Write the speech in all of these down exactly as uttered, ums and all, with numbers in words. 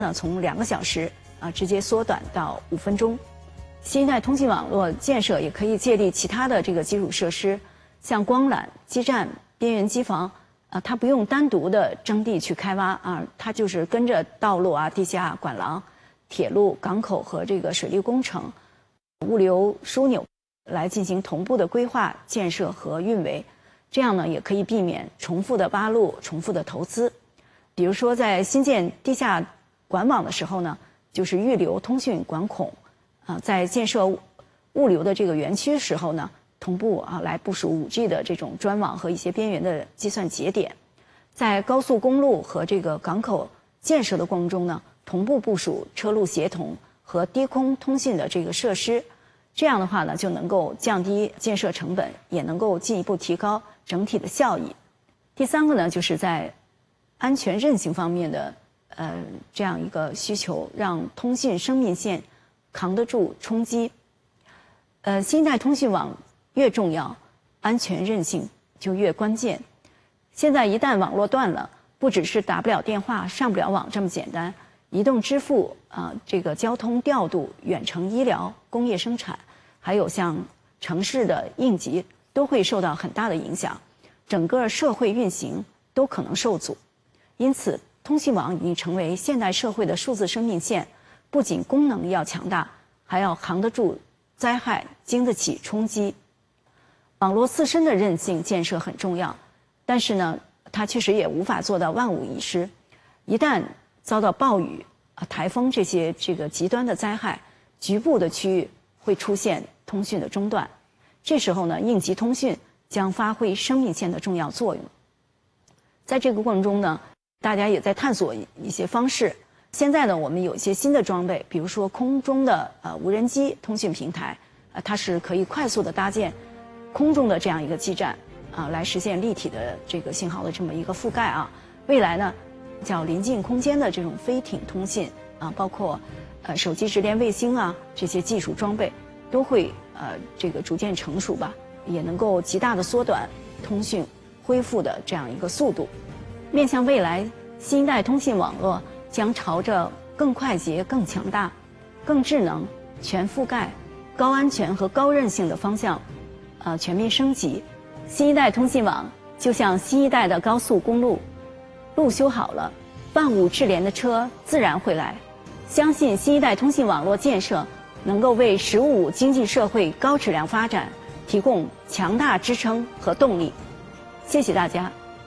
呢从两个小时啊直接缩短到五分钟。新一代通信网络建设也可以借力其他的这个基础设施，像光缆、基站、边缘机房啊，它不用单独的征地去开挖啊，它就是跟着道路啊、地下管廊、铁路、港口和这个水利工程、物流枢纽来进行同步的规划、建设和运维。这样呢，也可以避免重复的挖路、重复的投资。比如说，在新建地下管网的时候呢，就是预留通讯管孔啊；在建设物流的这个园区时候呢，同步啊来部署 五 G 的这种专网和一些边缘的计算节点。在高速公路和这个港口建设的过程中呢，同步部署车路协同和低空通信的这个设施。这样的话呢，就能够降低建设成本，也能够进一步提高整体的效益。第三个呢，就是在安全韧性方面的呃这样一个需求，让通信生命线扛得住冲击。呃，新一代通信网越重要，安全韧性就越关键。现在一旦网络断了，不只是打不了电话、上不了网这么简单。移动支付啊、呃，这个交通调度、远程医疗、工业生产，还有像城市的应急，都会受到很大的影响，整个社会运行都可能受阻。因此，通信网已经成为现代社会的数字生命线，不仅功能要强大，还要扛得住灾害，经得起冲击。网络自身的韧性建设很重要，但是呢，它确实也无法做到万无一失。一旦遭到暴雨、啊台风这些这个极端的灾害，局部的区域会出现通讯的中断，这时候呢，应急通讯将发挥生命线的重要作用。在这个过程中呢，大家也在探索一些方式。现在呢，我们有一些新的装备，比如说空中的呃无人机通讯平台，呃，它是可以快速的搭建空中的这样一个基站啊、呃，来实现立体的这个信号的这么一个覆盖啊。未来呢，叫临近空间的这种飞艇通信啊，包括呃手机直连卫星啊这些技术装备，都会呃这个逐渐成熟吧，也能够极大的缩短通讯恢复的这样一个速度。面向未来，新一代通信网络将朝着更快捷、更强大、更智能、全覆盖、高安全和高韧性的方向，呃全面升级。新一代通信网就像新一代的高速公路。路修好了，万物智联的车自然会来。相信新一代通信网络建设能够为“十五五”经济社会高质量发展提供强大支撑和动力。谢謝大家。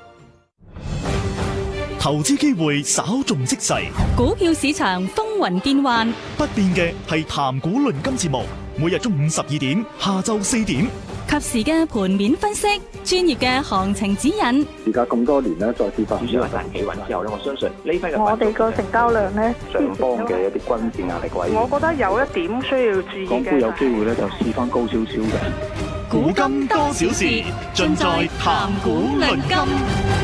投資機會稍縱即逝， 股票市場風雲變幻， 不變嘅係談股論金節目，每日中午十二點、下晝四點。 及時嘅盤面分析，專業嘅行情指引。 而家咁多年咧，再次發展主要係大企穩之後咧，我相信呢批嘅我哋個成交量咧， 上方嘅一啲均線壓力位， 我覺得有一點需要注意嘅。 港股有機會咧就試翻高少少嘅。 古今多少事，盡在談股論金。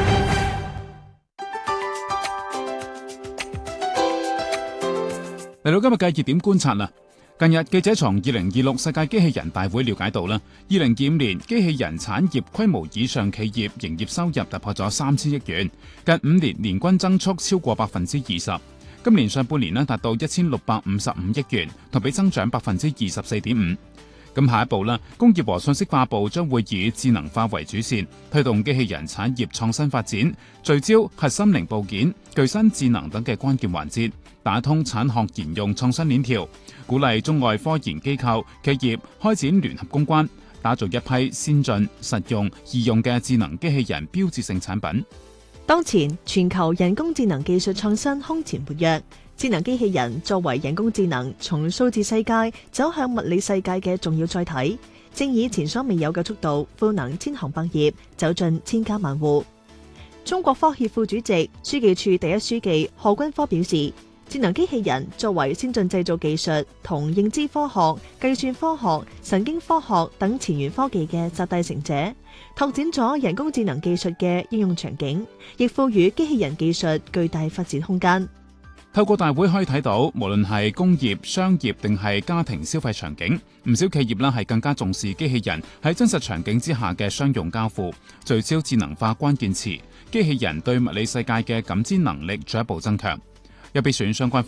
嚟到今日嘅熱點觀察啦。近日記者從二零二六世界機器人大會了解到啦，二零二五年機器人產業規模以上企業營業收入突破咗三千億元，近五年年均增速超過百分之二十。今年上半年呢達到一千六百五十五億元，同比增長百分之二十四點五。咁下一步啦，工業和信息化部將會以智能化為主線，推動機器人產業創新發展，聚焦核心零部件、具身智能等嘅關鍵環節，打通產學研用創新鏈條，鼓勵中外科研機構企業開展聯合攻關，打造一批先進、實用、易用嘅智能機器人標誌性產品。 當前全球人工智能技術創新空前活躍，智能機器人作為人工智能從數字世界走向物理世界嘅重要載體，正以前所未有嘅速度賦能千行百業，走進千家萬戶。中國科協副主席、書記處第一書記賀軍科表示，智能機器人作為先進製造技術同認知科學、計算科學、神經科學等前沿科技嘅集大成者，拓展咗人工智能技術嘅應用場景，亦賦予機器人技術巨大發展空間。 透過大會可以睇到，無論係工業、商業定係家庭消費場景，唔少企業啦係更加重視機器人喺真實場景之下嘅商用交付，聚焦智能化關鍵詞，機器人對物理世界嘅感知能力進一步增強。 又被選相關